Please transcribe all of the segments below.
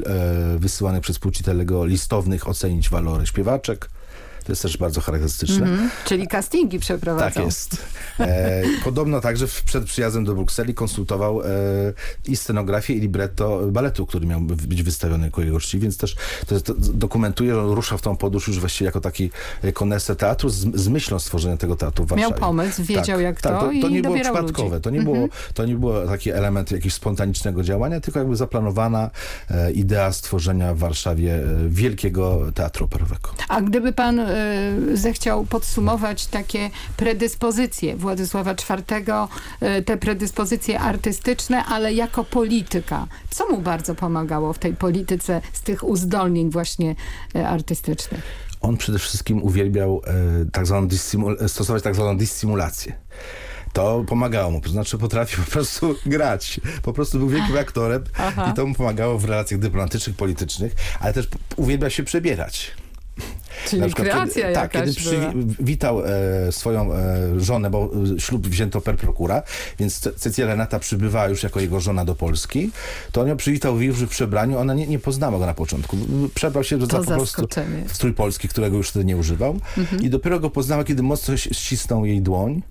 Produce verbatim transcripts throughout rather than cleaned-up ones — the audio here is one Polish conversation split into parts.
e, wysyłanych przez Pulcitelliego listownych ocenić walory śpiewaczek. To jest też bardzo charakterystyczne. Mm-hmm. Czyli castingi przeprowadzał. Tak jest. E, podobno także w, przed przyjazdem do Brukseli konsultował e, i scenografię, i libretto baletu, który miał być wystawiony ku jego czci, więc też to, to dokumentuje, że on rusza w tą podróż już właściwie jako taki koneser teatru z, z myślą stworzenia tego teatru w Warszawie. Miał pomysł, wiedział tak, jak tak, to, to, to i nie było dobierał przypadkowe, ludzi. to nie, mm-hmm. było, to nie było taki element jakiegoś spontanicznego działania, tylko jakby zaplanowana e, idea stworzenia w Warszawie e, wielkiego teatru operowego. A gdyby pan e, zechciał podsumować takie predyspozycje Władysława czwartego, e, te predyspozycje artystyczne, ale jako polityka, co mu bardzo pomagało w tej polityce z tych uzdolnień właśnie e, artystycznych? On przede wszystkim uwielbiał e, tak zwaną dysymul- stosować tak zwaną dysymulację. To pomagało mu, to znaczy potrafił po prostu grać. Po prostu był wielkim aktorem. Aha. I to mu pomagało w relacjach dyplomatycznych, politycznych, ale też uwielbiał się przebierać. Czyli przykład, kreacja kiedy, jakaś Tak, kiedy przywitał e, swoją e, żonę, bo ślub wzięto per procura, więc Cecylija Renata przybywała już jako jego żona do Polski, to on ją przywitał w już w przebraniu, ona nie, nie poznała go na początku. Przebrał się za, po prostu w strój polski, którego już wtedy nie używał. Mhm. I dopiero go poznała, kiedy mocno ścisnął jej dłoń.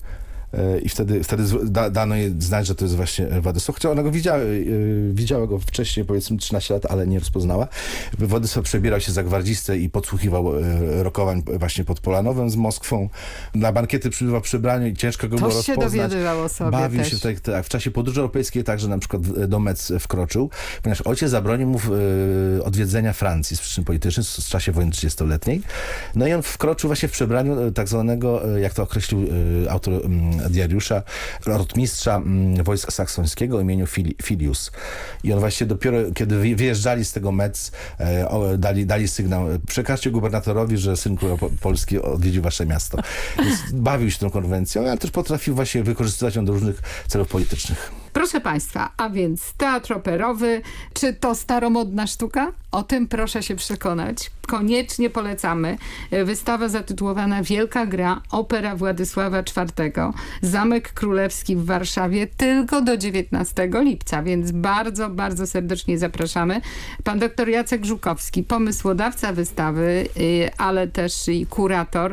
I wtedy, wtedy da, dano jej znać, że to jest właśnie Władysław. Chociaż ona go widziała, widziała go wcześniej, powiedzmy trzynaście lat, ale nie rozpoznała. Władysław przebierał się za gwardzistę i podsłuchiwał rokowań właśnie pod Polanowem z Moskwą. Na bankiety przybywał w przebraniu i ciężko go było rozpoznać. To się dowiadywał o sobie Bawił też. się tak, tak, w czasie podróży europejskiej także na przykład do Metz wkroczył, ponieważ ojciec zabronił mu odwiedzenia Francji z przyczyn politycznych w czasie wojny trzydziestoletniej. No i on wkroczył właśnie w przebraniu tak zwanego, jak to określił autor diariusza, rotmistrza m, wojska saksońskiego o imieniu Fili, Filius. I on właśnie dopiero, kiedy wyjeżdżali z tego Metz, e, o, dali, dali sygnał, przekażcie gubernatorowi, że syn króla Polski odwiedził wasze miasto. Więc bawił się tą konwencją, ale też potrafił właśnie wykorzystywać ją do różnych celów politycznych. Proszę Państwa, a więc teatr operowy, czy to staromodna sztuka? O tym proszę się przekonać. Koniecznie polecamy. Wystawa zatytułowana Wielka Gra, opera Władysława czwartego, Zamek Królewski w Warszawie, tylko do dziewiętnastego lipca, więc bardzo, bardzo serdecznie zapraszamy. Pan doktor Jacek Żukowski, pomysłodawca wystawy, ale też i kurator.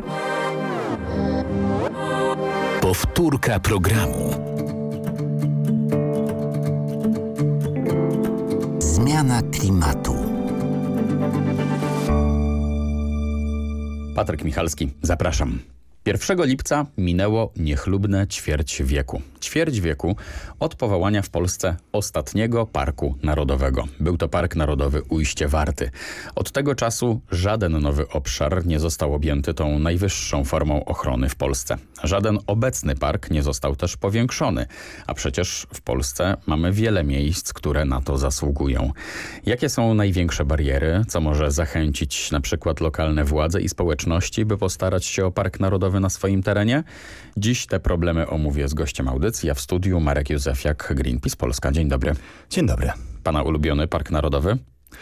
Powtórka programu. Zmiana klimatu. Patryk Michalski, zapraszam. pierwszego lipca minęło niechlubne ćwierć wieku. Ćwierć wieku od powołania w Polsce ostatniego parku narodowego. Był to Park Narodowy Ujście Warty. Od tego czasu żaden nowy obszar nie został objęty tą najwyższą formą ochrony w Polsce. Żaden obecny park nie został też powiększony, a przecież w Polsce mamy wiele miejsc, które na to zasługują. Jakie są największe bariery, co może zachęcić na przykład lokalne władze i społeczności, by postarać się o Park Narodowy na swoim terenie? Dziś te problemy omówię z gościem audycji, a w studiu Marek Józefiak, Greenpeace Polska. Dzień dobry. Dzień dobry. Pana ulubiony Park Narodowy?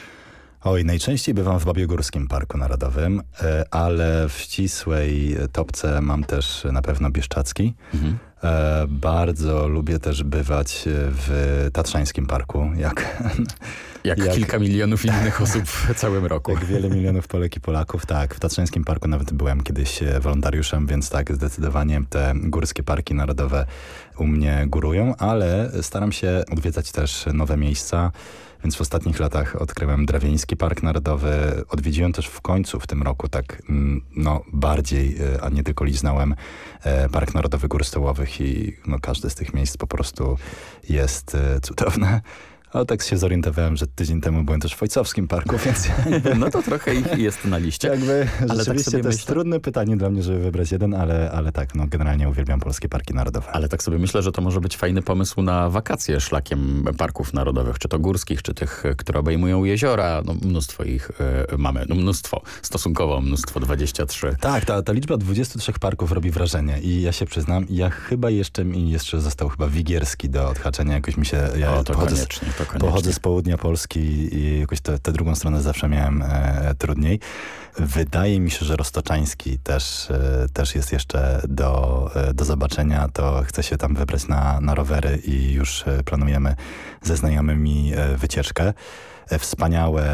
Oj, najczęściej bywam w Babiogórskim Parku Narodowym, ale w ścisłej topce mam też na pewno Bieszczacki. Mhm. E, bardzo lubię też bywać w Tatrzańskim Parku, jak, jak, jak kilka milionów innych osób w całym roku. Jak wiele milionów Polek i Polaków, tak. W Tatrzańskim Parku nawet byłem kiedyś wolontariuszem, więc tak, zdecydowanie te górskie parki narodowe u mnie górują, ale staram się odwiedzać też nowe miejsca. Więc w ostatnich latach odkryłem Drawieński Park Narodowy. Odwiedziłem też w końcu w tym roku tak no, bardziej, a nie tylko liznąłem Park Narodowy Gór Stołowych i no, każde z tych miejsc po prostu jest cudowne. Ale tak się zorientowałem, że tydzień temu byłem też w Ojcowskim Parku, więc... No to trochę ich jest na liście. Jakby, ale rzeczywiście tak sobie to jest myślę... trudne pytanie dla mnie, żeby wybrać jeden, ale, ale tak, no generalnie uwielbiam polskie parki narodowe. Ale tak sobie myślę, że to może być fajny pomysł na wakacje szlakiem parków narodowych, czy to górskich, czy tych, które obejmują jeziora. No mnóstwo ich y, mamy, no mnóstwo, stosunkowo mnóstwo, dwadzieścia trzy. Tak, ta, ta liczba dwudziestu trzech parków robi wrażenie i ja się przyznam, ja chyba jeszcze mi jeszcze został chyba Wigierski do odhaczenia, jakoś mi się... Ja o, to pochodzę koniecznie, to koniecznie. Pochodzę z południa Polski i jakoś tę drugą stronę zawsze miałem e, trudniej. Wydaje mi się, że Roztoczański też, e, też jest jeszcze do, e, do zobaczenia. To chcę się tam wybrać na, na rowery i już e, planujemy ze znajomymi e, wycieczkę. E, wspaniałe